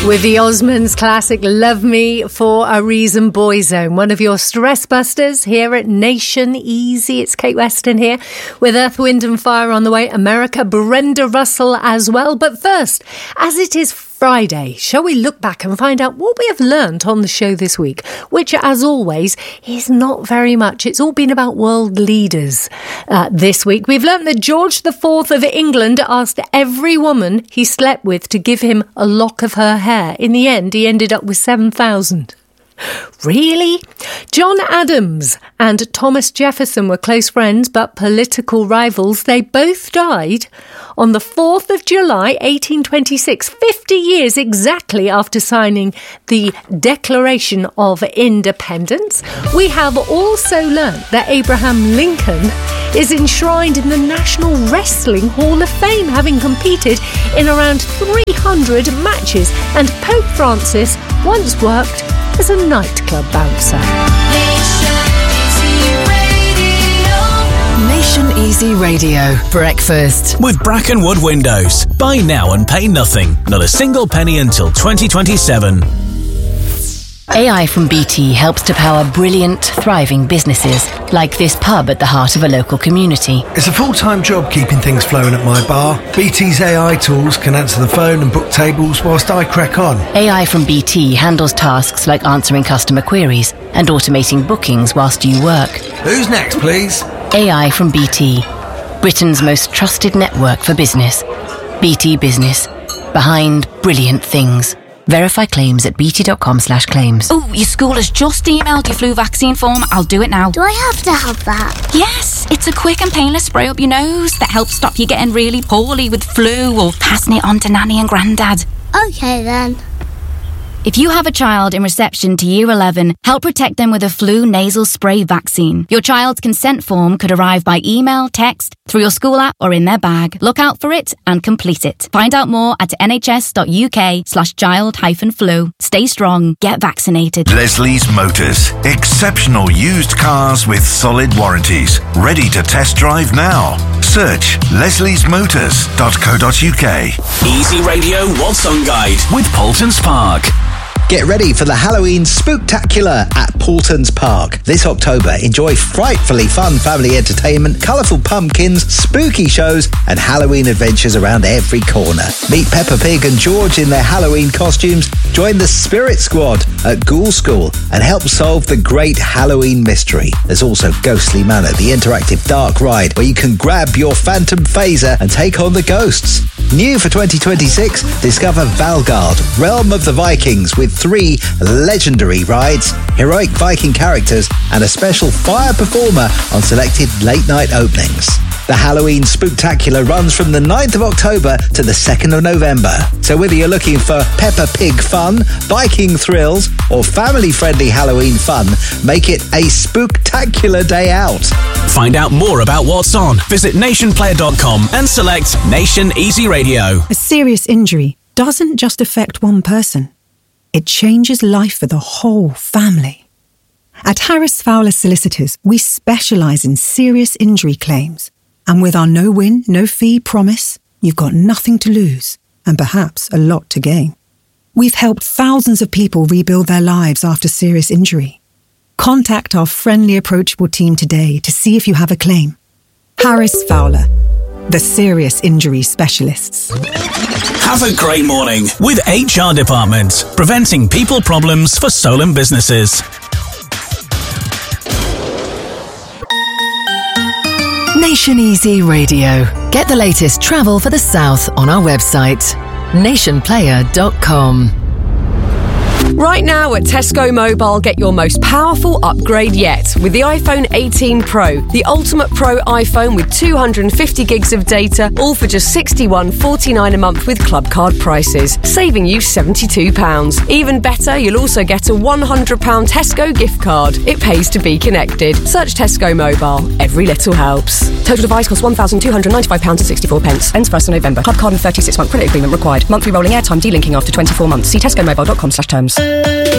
With the Osmonds classic Love Me for a Reason Boyzone, one of your stress busters here at Nation Easy. It's Kate Weston here with Earth, Wind and Fire on the way. America, Brenda Russell as well. But first, as it is Friday, shall we look back and find out what we have learnt on the show this week, which, as always, is not very much. It's all been about world leaders this week. We've learnt that George IV of England asked every woman he slept with to give him a lock of her hair. In the end, he ended up with 7,000. Really? John Adams and Thomas Jefferson were close friends but political rivals. They both died on the 4th of July 1826, 50 years exactly after signing the Declaration of Independence. We have also learnt that Abraham Lincoln is enshrined in the National Wrestling Hall of Fame, having competed in around 300 matches, and Pope Francis once worked as a nightclub bouncer. Nation Easy Radio Breakfast with Brackenwood Windows. Buy now and pay nothing. Not a single penny until 2027. AI from BT helps to power brilliant, thriving businesses, like this pub at the heart of a local community. It's a full-time job keeping things flowing at my bar. BT's AI tools can answer the phone and book tables whilst I crack on. AI from BT handles tasks like answering customer queries and automating bookings whilst you work. Who's next, please? AI from BT, Britain's most trusted network for business. BT Business, behind brilliant things. Verify claims at bt.com/claims. Oh, your school has just emailed your flu vaccine form. I'll do it now. Do I have to have that? Yes, it's a quick and painless spray up your nose that helps stop you getting really poorly with flu or passing it on to Nanny and Grandad. Okay then. If you have a child in reception to Year 11, help protect them with a flu nasal spray vaccine. Your child's consent form could arrive by email, text, through your school app or in their bag. Look out for it and complete it. Find out more at nhs.uk/child-flu. Stay strong, get vaccinated. Leslie's Motors. Exceptional used cars with solid warranties. Ready to test drive now. Search lesliesmotors.co.uk. Easy Radio What's On Guide with Paultons Park. Get ready for the Halloween Spooktacular at Paultons Park. This October, enjoy frightfully fun family entertainment, colourful pumpkins, spooky shows and Halloween adventures around every corner. Meet Peppa Pig and George in their Halloween costumes, join the Spirit Squad at Ghoul School and help solve the great Halloween mystery. There's also Ghostly Manor, the interactive dark ride where you can grab your phantom phaser and take on the ghosts. New for 2026, discover Valgard, Realm of the Vikings, with 3 legendary rides, heroic Viking characters and a special fire performer on selected late-night openings. The Halloween Spooktacular runs from the 9th of October to the 2nd of November. So whether you're looking for Peppa Pig fun, biking thrills or family-friendly Halloween fun, make it a spooktacular day out. Find out more about what's on. Visit nationplayer.com and select Nation Easy Radio. A serious injury doesn't just affect one person. It changes life for the whole family. At Harris Fowler Solicitors, we specialise in serious injury claims. And with our no-win, no-fee promise, you've got nothing to lose and perhaps a lot to gain. We've helped thousands of people rebuild their lives after serious injury. Contact our friendly, approachable team today to see if you have a claim. Harris Fowler, the serious injury specialists. Have a great morning with HR Department, preventing people problems for Solent businesses. Nation Easy Radio. Get the latest travel for the South on our website, nationplayer.com. Right now at Tesco Mobile, get your most powerful upgrade yet with the iPhone 18 Pro, the ultimate Pro iPhone with 250 gigs of data, all for just $61.49 a month with Club Card prices, saving you £72. Even better, you'll also get a £100 Tesco gift card. It pays to be connected. Search Tesco Mobile. Every little helps. Total device costs £1,295.64. Ends 1st of November. Club Card and 36-month credit agreement required. Monthly rolling airtime delinking after 24 months. See tescomobile.com/terms.